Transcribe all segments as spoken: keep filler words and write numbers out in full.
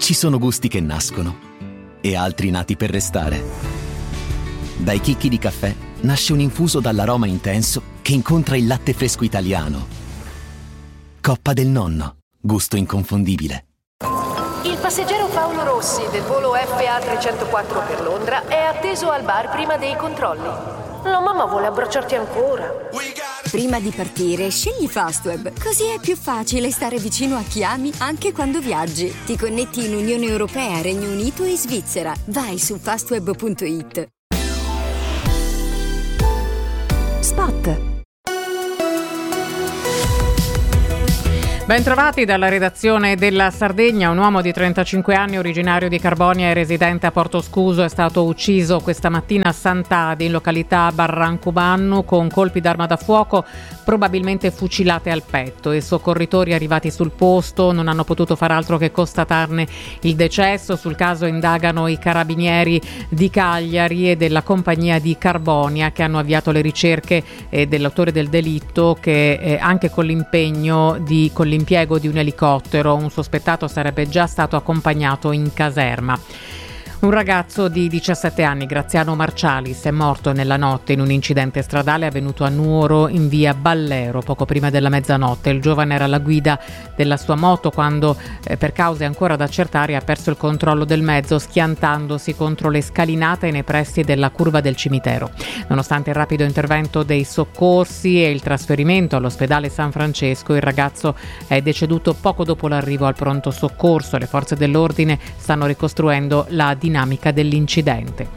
Ci sono gusti che nascono e altri nati per restare. Dai chicchi di caffè nasce un infuso dall'aroma intenso che incontra il latte fresco italiano. Coppa del Nonno, gusto inconfondibile. Il passeggero Paolo Rossi del volo F A trecentoquattro per Londra è atteso al bar prima dei controlli. La mamma vuole abbracciarti ancora. Prima di partire, scegli Fastweb. Così è più facile stare vicino a chi ami anche quando viaggi. Ti connetti in Unione Europea, Regno Unito e Svizzera. Vai su fastweb punto it. Spot. Bentrovati dalla redazione della Sardegna. Un uomo di trentacinque anni, originario di Carbonia e residente a Porto Scuso, è stato ucciso questa mattina a Sant'Adi, in località Barrancumannu, con colpi d'arma da fuoco, probabilmente fucilate al petto. I soccorritori arrivati sul posto non hanno potuto far altro che constatarne il decesso. Sul caso indagano i carabinieri di Cagliari e della compagnia di Carbonia, che hanno avviato le ricerche eh, dell'autore del delitto, che eh, anche con l'impegno di con l'impiego di un elicottero, un sospettato sarebbe già stato accompagnato in caserma. Un ragazzo di diciassette anni, Graziano Marcialis, è morto nella notte in un incidente stradale avvenuto a Nuoro in via Ballero poco prima della mezzanotte. Il giovane era alla guida della sua moto quando, eh, per cause ancora da accertare, ha perso il controllo del mezzo schiantandosi contro le scalinate nei pressi della curva del cimitero. Nonostante il rapido intervento dei soccorsi e il trasferimento all'ospedale San Francesco, il ragazzo è deceduto poco dopo l'arrivo al pronto soccorso. Le forze dell'ordine stanno ricostruendo la dinamica dell'incidente.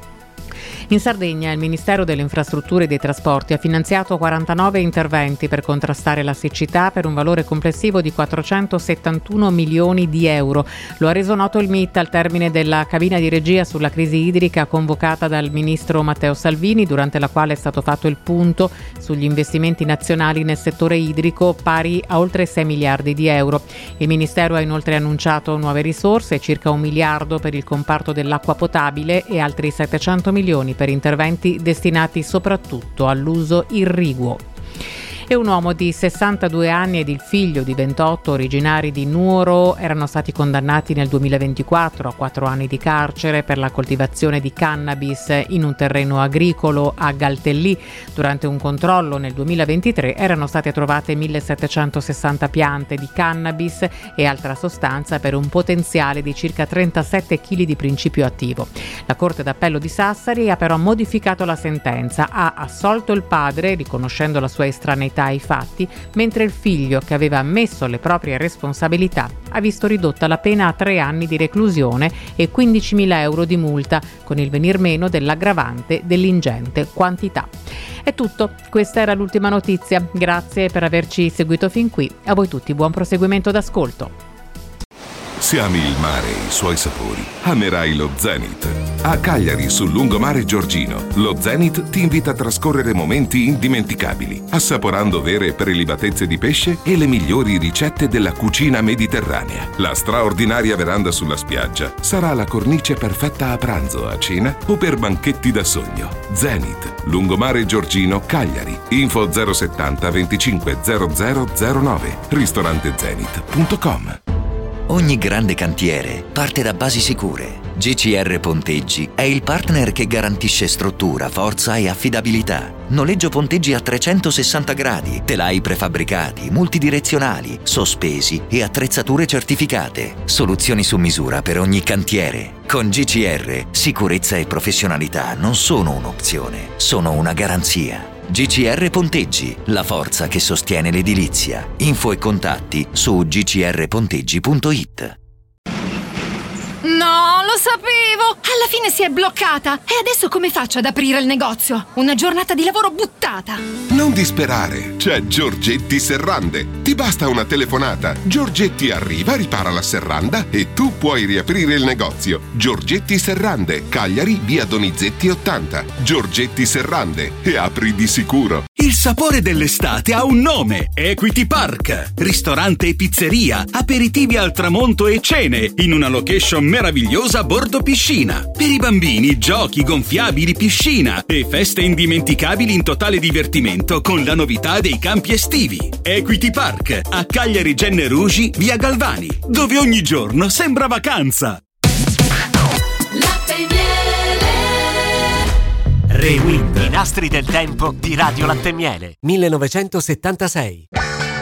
In Sardegna il Ministero delle Infrastrutture e dei Trasporti ha finanziato quarantanove interventi per contrastare la siccità per un valore complessivo di quattrocentosettantuno milioni di euro. Lo ha reso noto il M I T al termine della cabina di regia sulla crisi idrica convocata dal ministro Matteo Salvini, durante la quale è stato fatto il punto sugli investimenti nazionali nel settore idrico, pari a oltre sei miliardi di euro. Il Ministero ha inoltre annunciato nuove risorse, circa un miliardo per il comparto dell'acqua potabile e altri settecento milioni per interventi destinati soprattutto all'uso irriguo. E un uomo di sessantadue anni ed il figlio di ventotto, originari di Nuoro, erano stati condannati nel duemilaventiquattro a quattro anni di carcere per la coltivazione di cannabis in un terreno agricolo a Galtellì. Durante un controllo nel duemilaventitré erano state trovate millesettecentosessanta piante di cannabis e altra sostanza per un potenziale di circa trentasette chili di principio attivo. La Corte d'Appello di Sassari ha però modificato la sentenza, ha assolto il padre riconoscendo la sua estraneità ai fatti, mentre il figlio, che aveva ammesso le proprie responsabilità, ha visto ridotta la pena a tre anni di reclusione e quindicimila euro di multa, con il venir meno dell'aggravante dell'ingente quantità. È tutto, questa era l'ultima notizia. Grazie per averci seguito fin qui. A voi tutti buon proseguimento d'ascolto. Se ami il mare e i suoi sapori, amerai lo Zenith. A Cagliari, sul lungomare Giorgino, lo Zenith ti invita a trascorrere momenti indimenticabili, assaporando vere prelibatezze di pesce e le migliori ricette della cucina mediterranea. La straordinaria veranda sulla spiaggia sarà la cornice perfetta a pranzo, a cena o per banchetti da sogno. Zenith, lungomare Giorgino, Cagliari. Info zero settanta venticinque zero zero zero nove. ristorante zenith punto com. Ogni grande cantiere parte da basi sicure. G C R Ponteggi è il partner che garantisce struttura, forza e affidabilità. Noleggio ponteggi a trecentosessanta gradi, telai prefabbricati, multidirezionali, sospesi e attrezzature certificate. Soluzioni su misura per ogni cantiere. Con G C R, sicurezza e professionalità non sono un'opzione, sono una garanzia. G C R Ponteggi, la forza che sostiene l'edilizia. Info e contatti su g c r ponteggi punto it. No, lo sapevo! Alla fine si è bloccata! E adesso come faccio ad aprire il negozio? Una giornata di lavoro buttata! Non disperare, c'è Giorgetti Serrande. Ti basta una telefonata. Giorgetti arriva, ripara la serranda e tu puoi riaprire il negozio. Giorgetti Serrande, Cagliari, via Donizetti ottanta. Giorgetti Serrande, e apri di sicuro. Il sapore dell'estate ha un nome: Equity Park. Ristorante e pizzeria, aperitivi al tramonto e cene in una location meravigliosa meravigliosa bordo piscina. Per i bambini, giochi, gonfiabili, piscina e feste indimenticabili in totale divertimento con la novità dei campi estivi. Equity Park, a Cagliari Genne Rugi, via Galvani, dove ogni giorno sembra vacanza. Latte e miele. Rewind, i nastri del tempo di Radio Latte e Miele, millenovecentosettantasei.